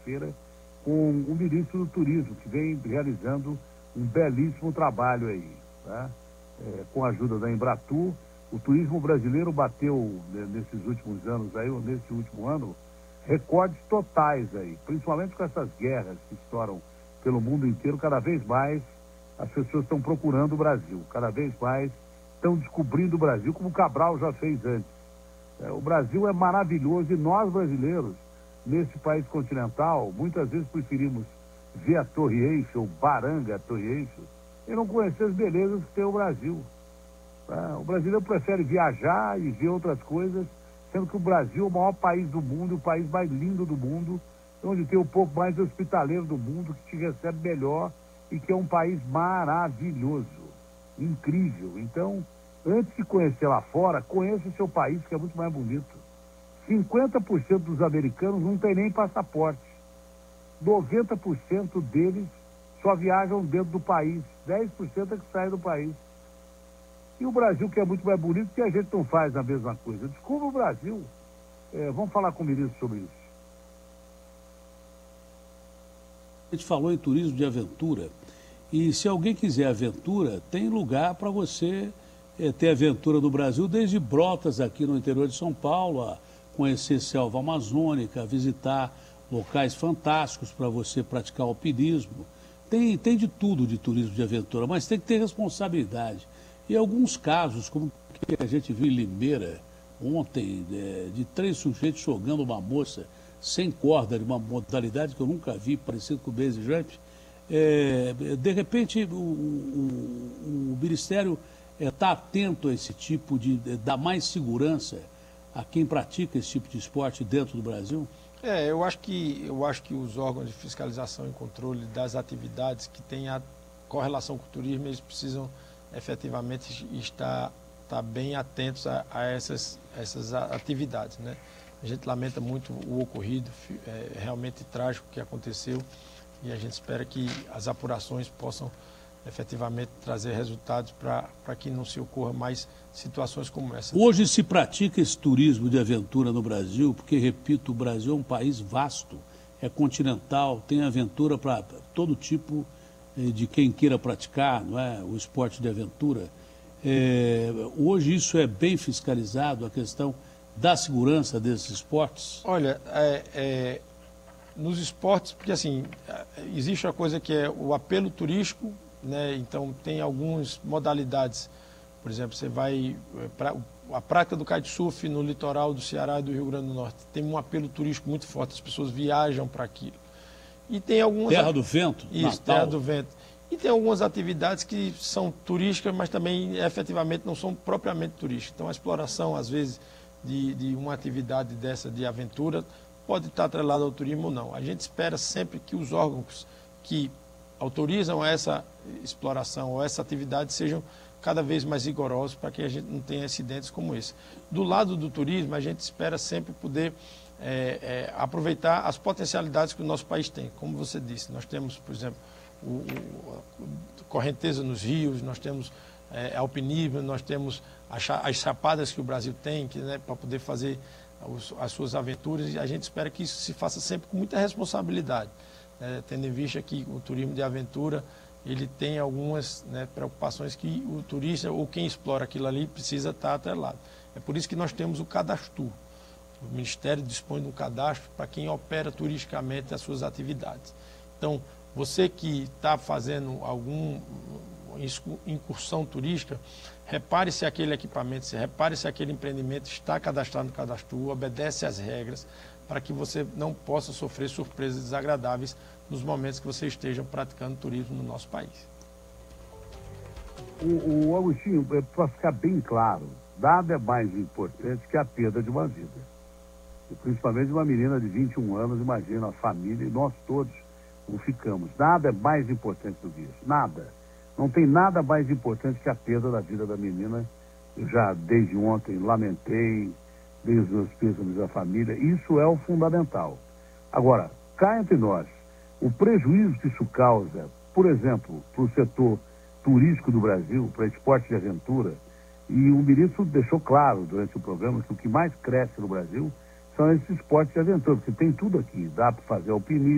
segunda-feira com o ministro do Turismo, que vem realizando um belíssimo trabalho aí, tá? Com a ajuda da Embratur, o turismo brasileiro bateu nesses últimos anos aí, ou nesse último ano, recordes totais aí, principalmente com essas guerras que estouram pelo mundo inteiro. Cada vez mais as pessoas estão procurando o Brasil, cada vez mais estão descobrindo o Brasil, como o Cabral já fez antes. O Brasil é maravilhoso e nós brasileiros, nesse país continental, muitas vezes preferimos ver a Torre Eiffel, Baranga, a Torre Eiffel, e não conhecer as belezas que tem o Brasil. O brasileiro prefere viajar e ver outras coisas, sendo que o Brasil é o maior país do mundo, o país mais lindo do mundo, onde tem o povo mais hospitaleiro do mundo, que te recebe melhor e que é um país maravilhoso, incrível. Então, antes de conhecer lá fora, conheça o seu país, que é muito mais bonito. 50% dos americanos não tem nem passaporte. 90% deles só viajam dentro do país. 10% é que saem do país. E o Brasil, que é muito mais bonito, que a gente não faz a mesma coisa. Descubra o Brasil. Vamos falar com o ministro sobre isso. A gente falou em turismo de aventura. E se alguém quiser aventura, tem lugar para você ter aventura no Brasil, desde Brotas, aqui no interior de São Paulo, a conhecer selva amazônica, visitar locais fantásticos para você praticar alpinismo. Tem de tudo de turismo de aventura, mas tem que ter responsabilidade. E alguns casos, como que a gente viu em Limeira ontem, de 3 sujeitos jogando uma moça sem corda, de uma modalidade que eu nunca vi, parecido com o base jump, de repente o Ministério está atento a esse tipo de dar mais segurança a quem pratica esse tipo de esporte dentro do Brasil? Eu acho que os órgãos de fiscalização e controle das atividades que têm a correlação com o turismo, eles precisam efetivamente estar bem atentos a essas atividades, né? A gente lamenta muito o ocorrido, realmente trágico que aconteceu, e a gente espera que as apurações possam efetivamente trazer resultados para que não se ocorra mais situações como essa. Hoje se pratica esse turismo de aventura no Brasil, porque, repito, o Brasil é um país vasto, é continental, tem aventura para todo tipo de quem queira praticar, não é? O esporte de aventura. Hoje isso é bem fiscalizado, a questão da segurança desses esportes? Olha, nos esportes, porque assim, existe a coisa que é o apelo turístico, né? Então tem algumas modalidades, por exemplo, você vai para a prática do kitesurf no litoral do Ceará e do Rio Grande do Norte, tem um apelo turístico muito forte, as pessoas viajam para aquilo. E tem algumas... Terra do Vento? Isso, Natal. Terra do Vento. E tem algumas atividades que são turísticas, mas também efetivamente não são propriamente turísticas. Então a exploração, às vezes, de uma atividade dessa de aventura pode estar atrelada ao turismo ou não. A gente espera sempre que os órgãos que autorizam essa exploração ou essa atividade sejam cada vez mais rigorosos para que a gente não tenha acidentes como esse. Do lado do turismo, a gente espera sempre poder aproveitar as potencialidades que o nosso país tem. Como você disse, nós temos, por exemplo, correnteza nos rios, nós temos alpinismo, nós temos as chapadas que o Brasil tem, né, para poder fazer as suas aventuras, e a gente espera que isso se faça sempre com muita responsabilidade, né, tendo em vista que o turismo de aventura ele tem algumas, né, preocupações que o turista ou quem explora aquilo ali precisa estar atrelado. É por isso que nós temos o Cadastro. O Ministério dispõe de um cadastro para quem opera turisticamente as suas atividades. Então, você que está fazendo alguma incursão turística, repare se aquele equipamento, repare se aquele empreendimento está cadastrado no Cadastro, obedece às regras, para que você não possa sofrer surpresas desagradáveis nos momentos que você esteja praticando turismo no nosso país. O Agostinho, para ficar bem claro, nada é mais importante que a perda de uma vida. E principalmente de uma menina de 21 anos, imagina a família e nós todos como ficamos. Nada é mais importante do que isso, nada. Não tem nada mais importante que a perda da vida da menina. Eu já, desde ontem, lamentei, dei os meus pêsames à família. Isso é o fundamental. Agora, cá entre nós, o prejuízo que isso causa, por exemplo, para o setor turístico do Brasil, para esporte de aventura, e o ministro deixou claro durante o programa que o que mais cresce no Brasil são esses esportes de aventura, porque tem tudo aqui, dá para fazer alpinismo,